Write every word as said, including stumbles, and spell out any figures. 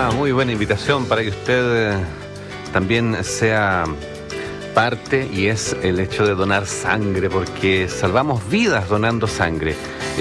una muy buena invitación para que usted eh, también sea parte, y es el hecho de donar sangre, porque salvamos vidas donando sangre.